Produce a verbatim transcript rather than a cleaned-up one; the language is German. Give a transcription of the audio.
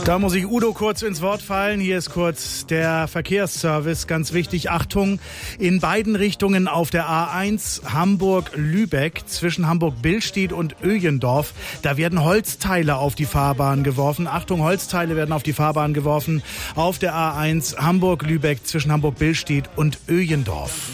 Da muss ich Udo kurz ins Wort fallen. Hier ist kurz der Verkehrsservice. Ganz wichtig, Achtung, in beiden Richtungen auf der A eins Hamburg-Lübeck zwischen Hamburg-Billstedt und Öjendorf. Da werden Holzteile auf die Fahrbahn geworfen. Achtung, Holzteile werden auf die Fahrbahn geworfen auf der A eins Hamburg-Lübeck zwischen Hamburg-Billstedt und Öjendorf.